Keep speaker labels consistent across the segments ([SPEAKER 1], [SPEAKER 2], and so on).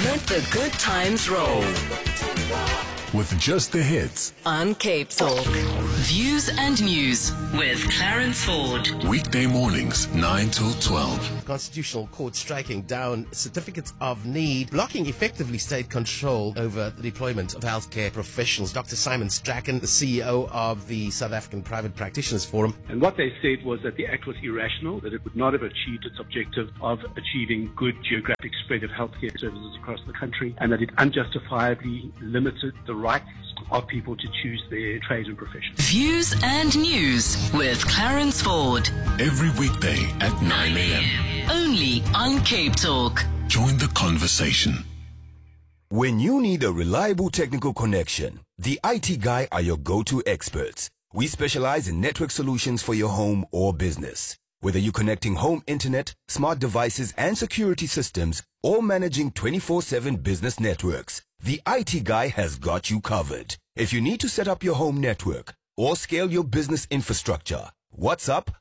[SPEAKER 1] Let the good times roll.
[SPEAKER 2] With just the hits.
[SPEAKER 1] On Cape Talk. Views and news with Clarence Ford.
[SPEAKER 2] Weekday mornings, 9 till 12.
[SPEAKER 3] Constitutional Court striking down certificates of need, blocking effectively state control over the deployment of healthcare professionals. Dr. Simon Strachan, the CEO of the South African Private Practitioners Forum.
[SPEAKER 4] And what they said was that the act was irrational, that it would not have achieved its objective of achieving good geographic spread of healthcare services across the country, and that it unjustifiably limited the rights of people to choose their trade and profession.
[SPEAKER 1] Views and news with Clarence Ford.
[SPEAKER 2] Every weekday at 9 a.m.
[SPEAKER 1] Only on Cape Talk.
[SPEAKER 2] Join the conversation.
[SPEAKER 5] When you need a reliable technical connection, the IT Guy are your go-to experts. We specialize in network solutions for your home or business. Whether you're connecting home internet, smart devices and security systems, or managing 24/7 business networks, the IT Guy has got you covered. If you need to set up your home network or scale your business infrastructure, WhatsApp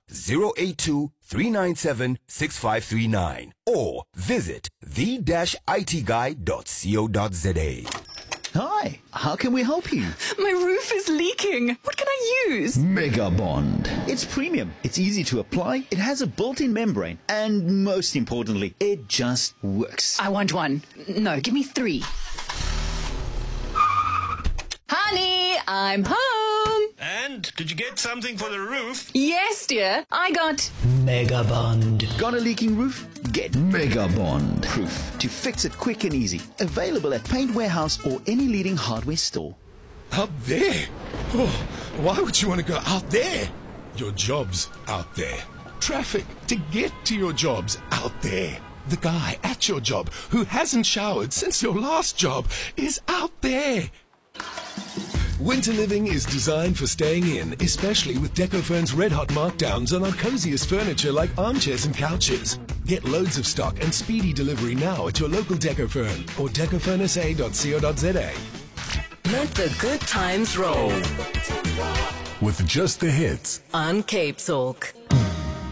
[SPEAKER 5] 082-397-6539 or visit the-itguy.co.za.
[SPEAKER 6] Hi, how can we help you?
[SPEAKER 7] My roof is leaking. What can I use?
[SPEAKER 6] Mega Bond. It's premium. It's easy to apply. It has a built-in membrane. And most importantly, it just works.
[SPEAKER 7] I want one. No, give me 3. Honey, I'm home.
[SPEAKER 8] And did you get something for the roof?
[SPEAKER 7] Yes, dear. I got
[SPEAKER 6] Mega Bond. Got a leaking roof? Get Mega Bond proof to fix it quick and easy. Available at Paint Warehouse or any leading hardware store.
[SPEAKER 9] Out there? Oh, why would you want to go out there? Your job's out there. Traffic to get to your job's out there. The guy at your job who hasn't showered since your last job is out there. Winter living is designed for staying in, especially with Decofurn's red-hot markdowns on our coziest furniture like armchairs and couches. Get loads of stock and speedy delivery now at your local Decofurn or decofurnsa.co.za.
[SPEAKER 1] Let the good times roll.
[SPEAKER 2] With just the hits.
[SPEAKER 1] On Cape Talk.